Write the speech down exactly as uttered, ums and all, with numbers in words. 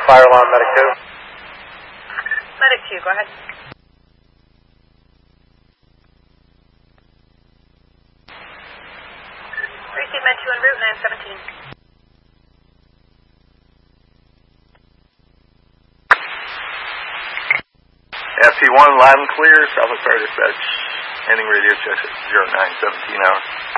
fire alarm, Medic two. Medic two, go ahead. Receive Med two en route, nine seventeen. F T one, loud and clear, Southwest Fire Dispatch, ending radio check at zero nine seventeen hours.